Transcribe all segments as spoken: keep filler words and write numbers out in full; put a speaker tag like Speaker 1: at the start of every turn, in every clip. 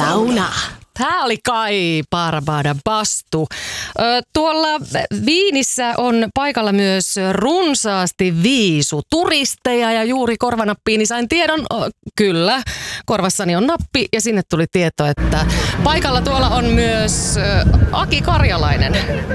Speaker 1: Sauna. Tää oli Kai Barbada Bastu. Ö, tuolla Viinissä on paikalla myös runsaasti viisuturisteja ja juuri korvanappiini sain tiedon, o, kyllä, korvassani on nappi ja sinne tuli tieto, että paikalla tuolla on myös ö, Aki Karjalainen.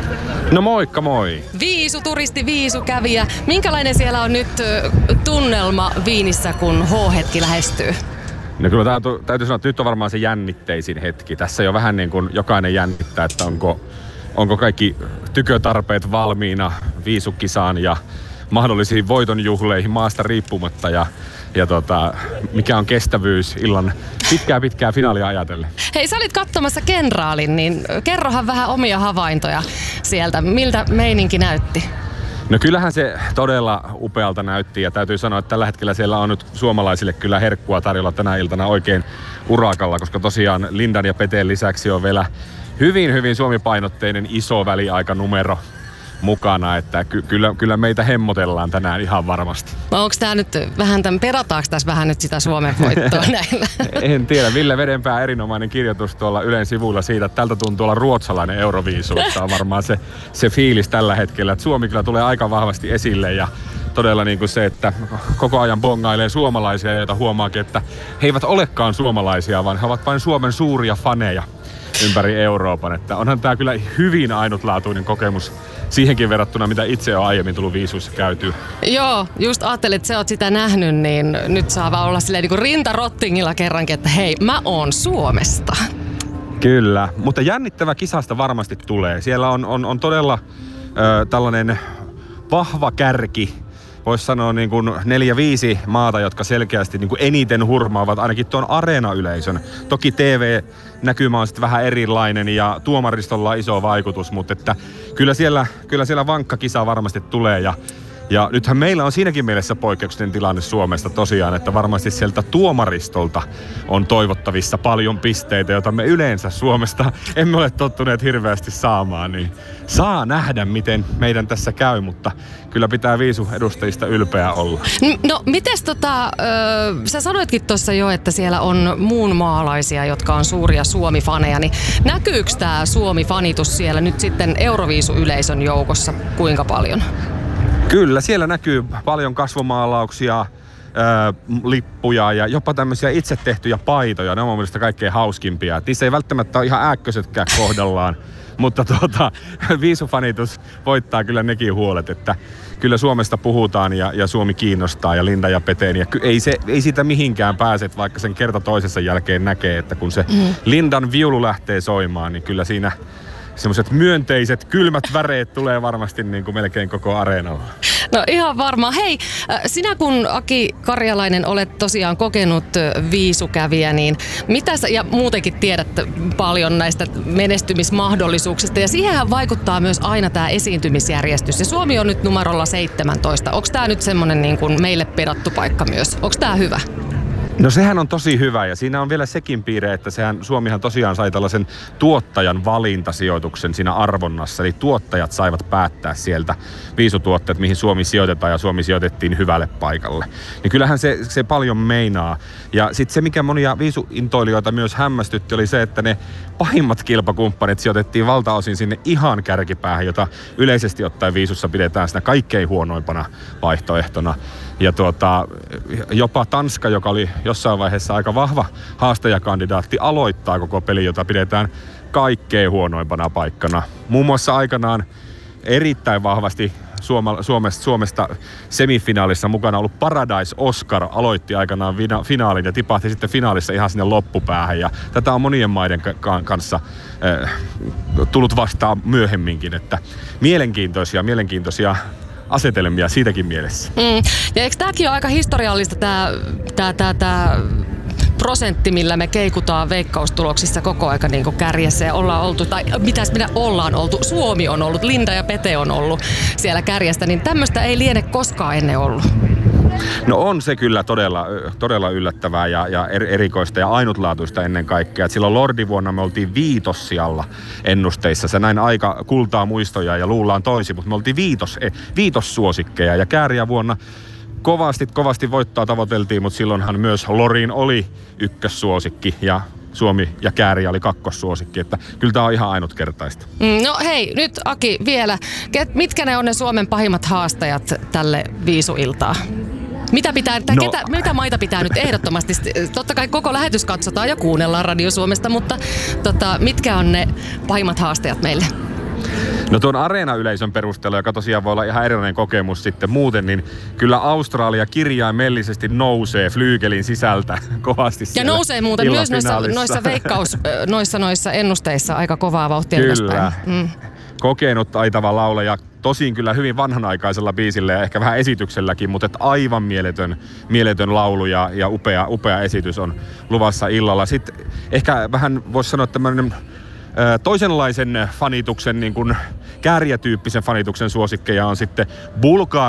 Speaker 2: No moikka moi.
Speaker 1: Viisuturisti, viisukävijä. Minkälainen siellä on nyt ö, tunnelma Viinissä, kun H-hetki lähestyy?
Speaker 2: No kyllä täytyy, täytyy sanoa, että nyt on varmaan se jännitteisin hetki. Tässä jo vähän niin kuin jokainen jännittää, että onko, onko kaikki tykötarpeet valmiina viisukisaan ja mahdollisiin voitonjuhleihin maasta riippumatta ja, ja tota, mikä on kestävyys illan pitkää pitkää finaalia ajatellen.
Speaker 1: Hei, sä olit katsomassa Kenraalin, niin kerrohan vähän omia havaintoja sieltä. Miltä meininki näytti?
Speaker 2: No kyllähän se todella upealta näytti ja täytyy sanoa, että tällä hetkellä siellä on nyt suomalaisille kyllä herkkua tarjolla tänä iltana oikein urakalla, koska tosiaan Lindan ja Peteen lisäksi on vielä hyvin hyvin suomipainotteinen iso väliaikanumero mukana, että ky- kyllä, kyllä meitä hemmotellaan tänään ihan varmasti.
Speaker 1: No onko tää nyt vähän tämän, perataanko tässä vähän nyt sitä Suomen voittoa näillä?
Speaker 2: En tiedä, Ville Vedenpää erinomainen kirjoitus tuolla Ylen sivuilla siitä, että tältä tuntuu olla ruotsalainen Euroviisu, että on varmaan se, se fiilis tällä hetkellä, että Suomi kyllä tulee aika vahvasti esille ja todella niin kuin se, että koko ajan bongailee suomalaisia, joita huomaakin, että he eivät olekaan suomalaisia, vaan he ovat vain Suomen suuria faneja ympäri Euroopan, että onhan tää kyllä hyvin ainutlaatuinen kokemus siihenkin verrattuna, mitä itse on aiemmin tullut viisuissa käytyä.
Speaker 1: Joo, just ajattelin, että sä oot sitä nähnyt, niin nyt saa vaan olla silleen niin kuin rintarottingilla kerrankin, että hei, mä oon Suomesta.
Speaker 2: Kyllä, mutta jännittävä kisasta varmasti tulee. Siellä on, on, on todella ö, tällainen vahva kärki. Voisi sanoa niin kuin neljä viisi maata, jotka selkeästi niin kuin eniten hurmaavat ainakin tuon areenayleisön. Toki T V-näkymä on sitten vähän erilainen ja tuomaristolla on iso vaikutus, mutta että kyllä siellä, kyllä siellä vankka kisa varmasti tulee. Ja, ja nythän meillä on siinäkin mielessä poikkeuksellinen tilanne Suomesta tosiaan, että varmasti sieltä tuomaristolta on toivottavissa paljon pisteitä, joita me yleensä Suomesta emme ole tottuneet hirveästi saamaan. Niin saa nähdä, miten meidän tässä käy, mutta kyllä pitää viisuedustajista ylpeä olla.
Speaker 1: No, mites tota, ö, sä sanoitkin tuossa jo, että siellä on muun maalaisia, jotka on suuria Suomi-faneja, niin näkyykö tää Suomi-fanitus siellä nyt sitten Euroviisu-yleisön joukossa kuinka paljon?
Speaker 2: Kyllä, siellä näkyy paljon kasvomaalauksia, äh, lippuja ja jopa tämmöisiä itse tehtyjä paitoja. Ne on mun mielestä kaikkein hauskimpia. Niissä ei välttämättä ole ihan ääkkösetkään kohdallaan, mutta tuota, viisufanitus voittaa kyllä nekin huolet, että kyllä Suomesta puhutaan ja, ja Suomi kiinnostaa ja Linda ja Peteen. Ja ky- ei, se, ei siitä mihinkään pääse, vaikka sen kerta toisessa jälkeen näkee, että kun se mm. Lindan viulu lähtee soimaan, niin kyllä siinä semmoiset myönteiset, kylmät väreet tulee varmasti niin kuin melkein koko areenalla.
Speaker 1: No ihan varmaan. Hei, sinä kun Aki Karjalainen olet tosiaan kokenut viisukävijä, niin mitä sä, ja muutenkin tiedät paljon näistä menestymismahdollisuuksista, ja siihenhän vaikuttaa myös aina tämä esiintymisjärjestys. Ja Suomi on nyt numerolla seitsemäntoista. Onko tämä nyt semmoinen niin kuin meille pedattu paikka myös? Onko tämä hyvä?
Speaker 2: No sehän on tosi hyvä ja siinä on vielä sekin piirre, että sehän, Suomihan tosiaan sai tällaisen tuottajan valintasijoituksen siinä arvonnassa. Eli tuottajat saivat päättää sieltä viisutuotteet, mihin Suomi sijoitetaan ja Suomi sijoitettiin hyvälle paikalle. Niin kyllähän se, se paljon meinaa. Ja sitten se, mikä monia viisuintoilijoita myös hämmästytti, oli se, että ne pahimmat kilpakumppanit sijoitettiin valtaosin sinne ihan kärkipäähän, jota yleisesti ottaen viisussa pidetään siinä kaikkein huonoimpana vaihtoehtona. Ja tuota, jopa Tanska, joka oli jossain vaiheessa aika vahva haastajakandidaatti, aloittaa koko peli, jota pidetään kaikkein huonoimpana paikkana. Muun muassa aikanaan erittäin vahvasti Suoma, Suomesta, Suomesta semifinaalissa mukana ollut Paradise Oscar aloitti aikanaan vina, finaalin ja tipahti sitten finaalissa ihan sinne loppupäähän. Ja tätä on monien maiden ka- kanssa äh, tullut vastaan myöhemminkin, että mielenkiintoisia, mielenkiintoisia asetelmia siitäkin mielessä.
Speaker 1: Mm. Ja eikö tämäkin ole aika historiallista, tämä, tämä, tämä, tämä prosentti, millä me keikutaan veikkaustuloksissa koko aika niin kuin kärjessä ja ollaan oltu, tai mitäs minä ollaan oltu, Suomi on ollut, Linda ja Pete on ollut siellä kärjestä, niin tämmöistä ei liene koskaan ennen ollut.
Speaker 2: No on se kyllä todella, todella yllättävää ja, ja erikoista ja ainutlaatuista ennen kaikkea. Et silloin Lordi-vuonna me oltiin viitossijalla ennusteissa. Se näin aika kultaa muistoja ja luullaan toisin, mutta me oltiin viitos, viitossuosikkeja ja Kääriä vuonna kovasti, kovasti voittaa tavoiteltiin, mutta silloinhan myös Lorin oli ykkössuosikki ja Suomi ja Kääriä oli kakkossuosikki. Että kyllä tämä on ihan ainutkertaista.
Speaker 1: Mm, no hei, nyt Aki vielä. Ket, mitkä ne on ne Suomen pahimmat haastajat tälle viisuiltaan? Mitä, pitää, no. ketä, mitä maita pitää nyt ehdottomasti, totta kai koko lähetys katsotaan ja kuunnellaan Radio Suomesta, mutta tota, mitkä on ne pahimmat haastajat meille?
Speaker 2: No tuon areenayleisön perusteella, joka tosiaan voi olla ihan erilainen kokemus sitten muuten, niin kyllä Australia kirjaimellisesti nousee flyygelin sisältä kovasti.
Speaker 1: Ja nousee muuten myös noissa, noissa veikkaus, noissa, noissa ennusteissa aika kovaa vauhtia ylöspäin.
Speaker 2: Mm. Kokenut taitava laulaja, tosin kyllä hyvin vanhanaikaisella biisillä ja ehkä vähän esitykselläkin, mutta aivan mieletön, mieletön laulu ja, ja upea, upea esitys on luvassa illalla. Sitten ehkä vähän voisi sanoa tämmöinen toisenlaisen fanituksen, niin kuin Kääriä-tyyppisen fanituksen suosikkeja on sitten Bulgaria.